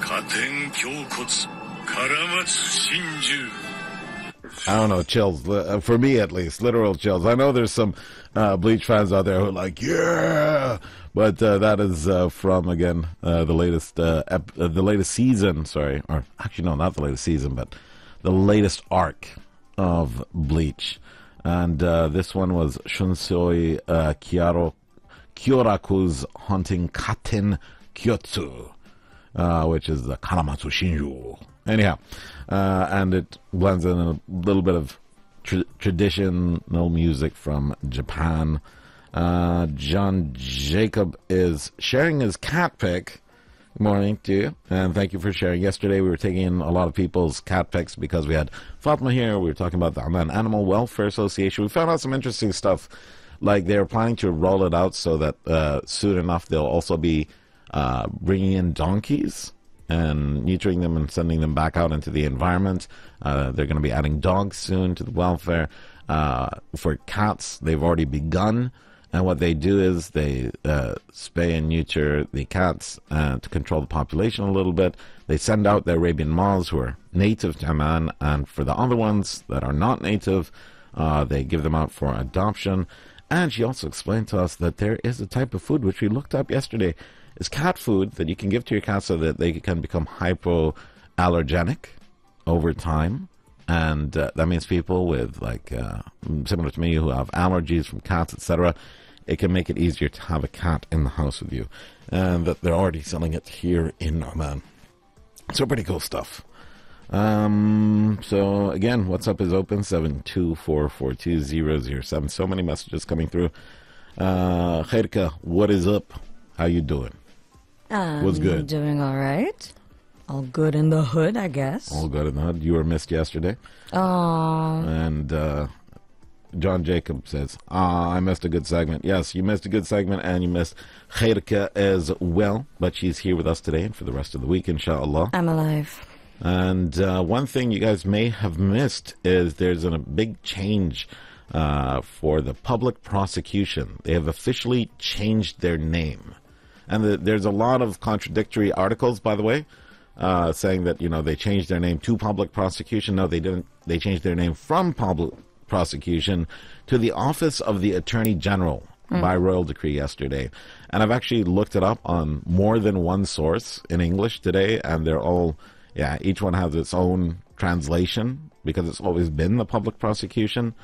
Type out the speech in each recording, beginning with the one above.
I don't know, chills. For me, at least, literal chills. I know there's some Bleach fans out there who are like, yeah! But that is from, again, the latest season, sorry. Or, actually, no, not the latest season, but the latest arc of Bleach. And this one was Shunsoi Kyoraku's hunting Katen Kyotsu, which is the Karamatsu Shinju. Anyhow, and it blends in a little bit of traditional music from Japan. John Jacob is sharing his cat pic. Good morning to you, and thank you for sharing. Yesterday we were taking in a lot of people's cat pics because we had Fatma here. We were talking about the Amman Animal Welfare Association. We found out some interesting stuff, like they're planning to roll it out so that soon enough they'll also be bringing in donkeys and neutering them and sending them back out into the environment. They're going to be adding dogs soon to the welfare. For cats, they've already begun. And what they do is they spay and neuter the cats to control the population a little bit. They send out the Arabian moths who are native to Amman. And for the other ones that are not native, they give them out for adoption. And she also explained to us that there is a type of food, which we looked up yesterday, is cat food that you can give to your cat so that they can become hypoallergenic over time. And that means people with, like, similar to me, who have allergies from cats, etc., it can make it easier to have a cat in the house with you. And that they're already selling it here in Oman. So pretty cool stuff. So again, WhatsApp is open, 724420007. So many messages coming through. Khairka, what is up? How you doing? What's good? Doing all right. All good in the hood, I guess. All good in the hood. You were missed yesterday. Aww. And John Jacob says, I missed a good segment. Yes, you missed a good segment, and you missed Khairka as well. But she's here with us today and for the rest of the week, inshallah. I'm alive. And one thing you guys may have missed is there's a big change for the public prosecution. They have officially changed their name. And there's a lot of contradictory articles, by the way, saying that, they changed their name to public prosecution. No, they didn't. They changed their name from public prosecution to the Office of the Attorney General by royal decree yesterday. And I've actually looked it up on more than one source in English today, and they're all, each one has its own translation because it's always been the public prosecution.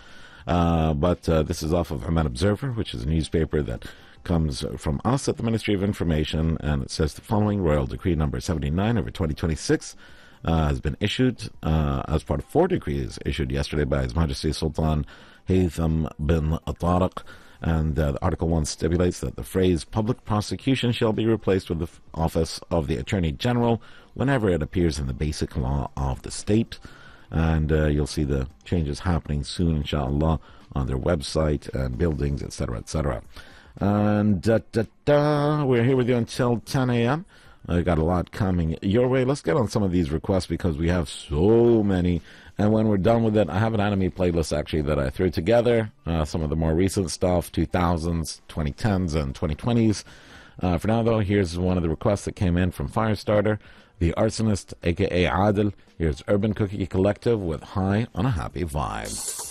But this is off of Oman Observer, which is a newspaper that comes from us at the Ministry of Information, and it says the following: Royal Decree number 79 over 2026 has been issued as part of 4 decrees issued yesterday by His Majesty Sultan Haytham bin Tariq. And Article 1 stipulates that the phrase public prosecution shall be replaced with the Office of the Attorney General whenever it appears in the basic law of the state. And you'll see the changes happening soon, inshallah, on their website and buildings, etc., etc. And we're here with you until 10 a.m. I got a lot coming your way. Let's get on some of these requests because we have so many. And when we're done with it, I have an anime playlist actually that I threw together. Some of the more recent stuff, 2000s, 2010s, and 2020s. For now, though, here's one of the requests that came in from Firestarter, the Arsonist, a.k.a. Adil. Here's Urban Cookie Collective with High on a Happy Vibe.